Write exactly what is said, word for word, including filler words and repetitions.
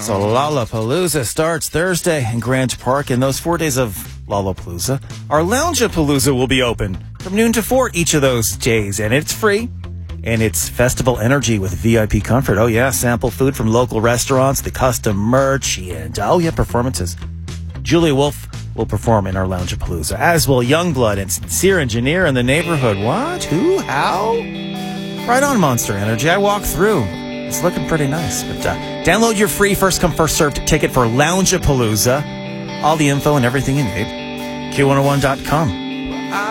So Lollapalooza starts Thursday in Grant Park, and those four days of Lollapalooza, our Loungeapalooza will be open from noon to four each of those days, and it's free. And it's festival energy with V I P comfort. Oh, yeah, sample food from local restaurants, the custom merch, and, oh, yeah, performances. Julia Wolf will perform in our Loungeapalooza, as will Youngblood and Sincere Engineer in the neighborhood. What? Who? How? Right on, Monster Energy. I walked through. It's looking pretty nice. But uh, download your free first-come, first-served ticket for Loungeapalooza. All the info and everything you need. Q one oh one dot com.